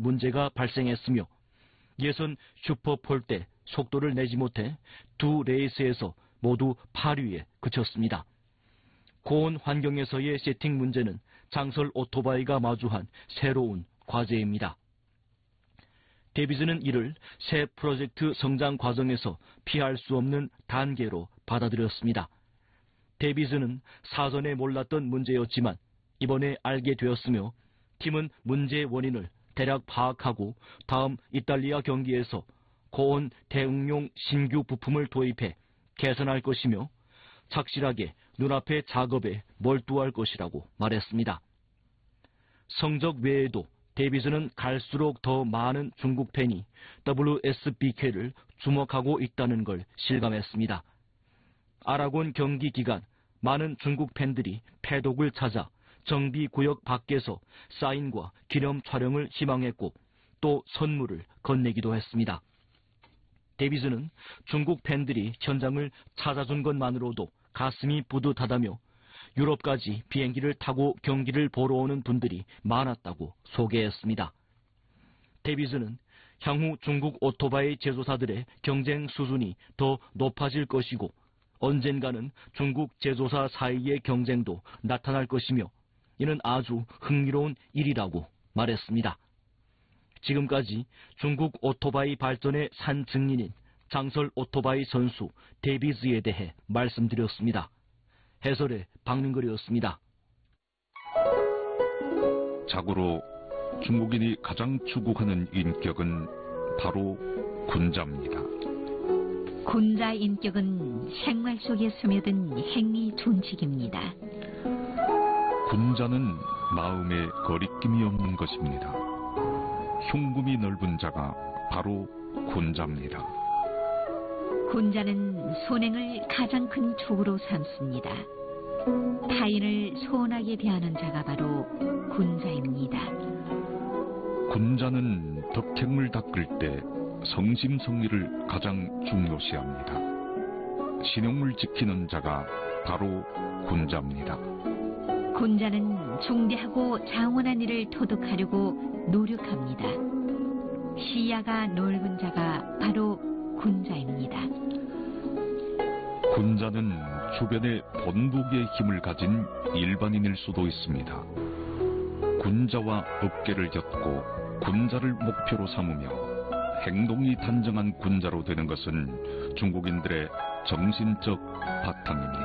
문제가 발생했으며 예선 슈퍼폴 때 속도를 내지 못해 두 레이스에서 모두 8위에 그쳤습니다. 고온 환경에서의 세팅 문제는 장설 오토바이가 마주한 새로운 과제입니다. 데비즈는 이를 새 프로젝트 성장 과정에서 피할 수 없는 단계로 받아들였습니다. 데비즈는 사전에 몰랐던 문제였지만 이번에 알게 되었으며 팀은 문제의 원인을 대략 파악하고 다음 이탈리아 경기에서 고온 대응용 신규 부품을 도입해 개선할 것이며 착실하게 눈앞의 작업에 몰두할 것이라고 말했습니다. 성적 외에도 데비즈는 갈수록 더 많은 중국 팬이 WSBK를 주목하고 있다는 걸 실감했습니다. 아라곤 경기 기간 많은 중국 팬들이 패독을 찾아 정비구역 밖에서 사인과 기념 촬영을 희망했고 또 선물을 건네기도 했습니다. 데비즈는 중국 팬들이 현장을 찾아준 것만으로도 가슴이 뿌듯하다며 유럽까지 비행기를 타고 경기를 보러 오는 분들이 많았다고 소개했습니다. 데비즈는 향후 중국 오토바이 제조사들의 경쟁 수준이 더 높아질 것이고 언젠가는 중국 제조사 사이의 경쟁도 나타날 것이며 이는 아주 흥미로운 일이라고 말했습니다. 지금까지 중국 오토바이 발전의 산 증인인 장설 오토바이 선수 데비즈에 대해 말씀드렸습니다. 해설의 박민걸이었습니다. 자고로 중국인이 가장 추구하는 인격은 바로 군자입니다. 군자 인격은 생활 속에 스며든 행위 존칙입니다. 군자는 마음에 거리낌이 없는 것입니다. 흉금이 넓은 자가 바로 군자입니다. 군자는 선행을 가장 큰 축으로 삼습니다. 타인을 소원하게 대하는 자가 바로 군자입니다. 군자는 덕행을 닦을 때 성심성의를 가장 중요시합니다. 신용을 지키는 자가 바로 군자입니다. 군자는 중대하고 장원한 일을 토득하려고 노력합니다. 시야가 넓은 자가 바로 군자입니다. 군자는 주변에 본보기의 힘을 가진 일반인일 수도 있습니다. 군자와 업계를 엮고 군자를 목표로 삼으며 행동이 단정한 군자로 되는 것은 중국인들의 정신적 바탕입니다.